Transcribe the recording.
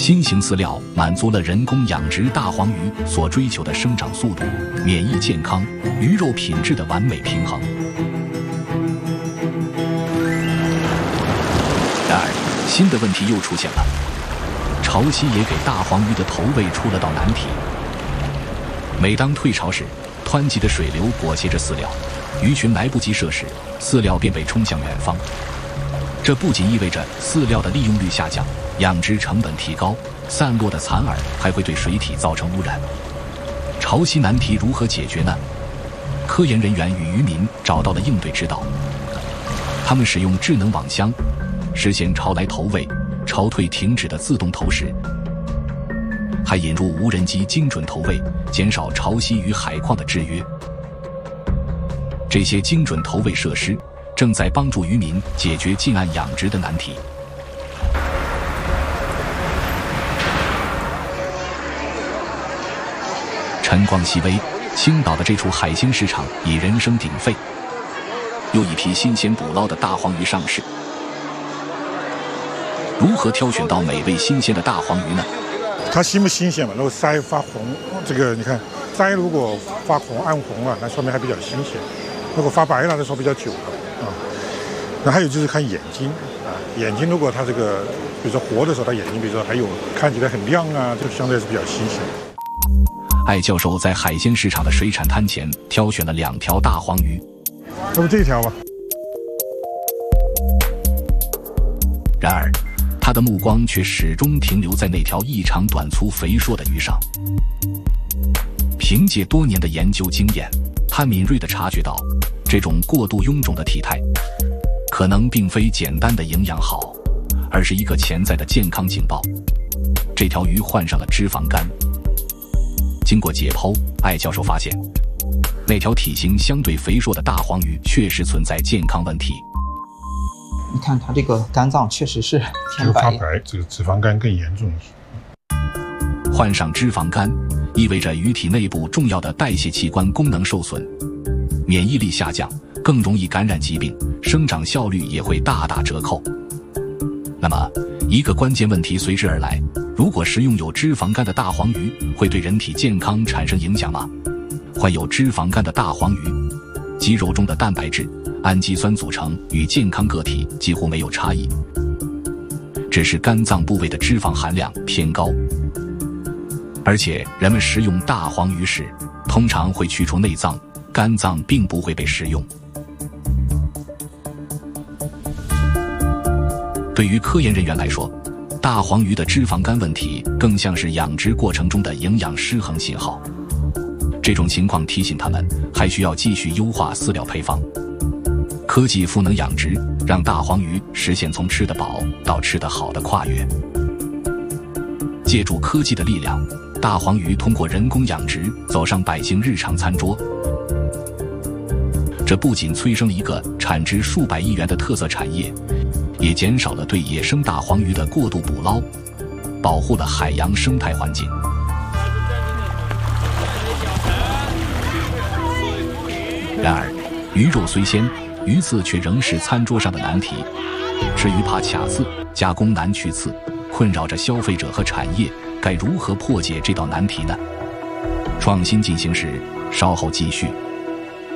新型饲料满足了人工养殖大黄鱼所追求的生长速度、免疫健康、鱼肉品质的完美平衡。然而，新的问题又出现了，潮汐也给大黄鱼的投喂出了道难题。每当退潮时，湍急的水流裹挟着饲料，鱼群来不及摄食，饲料便被冲向远方。这不仅意味着饲料的利用率下降，养殖成本提高，散落的残饵还会对水体造成污染。潮汐难题如何解决呢？科研人员与渔民找到了应对之道。他们使用智能网箱，实现潮来投喂、潮退停止的自动投食，还引入无人机精准投喂，减少潮汐与海况的制约。这些精准投喂设施正在帮助渔民解决近岸养殖的难题。晨光熹微，青岛的这处海鲜市场已人声鼎沸，又一批新鲜捕捞的大黄鱼上市。如何挑选到美味新鲜的大黄鱼呢？ 它新不新鲜嘛？如果鳃发红，这个你看，鳃如果发红暗红了，那说明还比较新鲜；如果发白了，那说比较久了啊。那还有就是看眼睛啊，眼睛如果它这个，比如说活的时候，它眼睛比如说还有看起来很亮啊，就相对是比较新鲜。 艾教授在海鲜市场的水产摊前挑选了2条大黄鱼， 要不这条吧？ 然而，他的目光却始终停留在那条异常短粗肥硕的鱼上。凭借多年的研究经验，他敏锐地察觉到，这种过度臃肿的体态，可能并非简单的营养好，而是一个潜在的健康警报。这条鱼患上了脂肪肝。经过解剖，艾教授发现，那条体型相对肥硕的大黄鱼确实存在健康问题。 你看它这个肝脏确实是偏白， 这个脂肪肝更严重一些。 患上脂肪肝意味着鱼体内部重要的代谢器官功能受损，免疫力下降，更容易感染疾病，生长效率也会大打折扣。那么，一个关键问题随之而来，如果食用有脂肪肝的大黄鱼，会对人体健康产生影响吗？患有脂肪肝的大黄鱼，肌肉中的蛋白质、氨基酸组成与健康个体几乎没有差异，只是肝脏部位的脂肪含量偏高。而且人们食用大黄鱼时，通常会去除内脏，肝脏并不会被食用。对于科研人员来说，大黄鱼的脂肪肝问题更像是养殖过程中的营养失衡信号。这种情况提醒他们，还需要继续优化饲料配方。科技赋能养殖，让大黄鱼实现从吃得饱到吃得好的跨越。借助科技的力量，大黄鱼通过人工养殖走上百姓日常餐桌。这不仅催生了一个产值数百亿元的特色产业，也减少了对野生大黄鱼的过度捕捞，保护了海洋生态环境。然而，鱼肉虽鲜，鱼刺却仍是餐桌上的难题。吃鱼怕卡刺，加工难去刺，困扰着消费者和产业。该如何破解这道难题呢？创新进行时，稍后继续。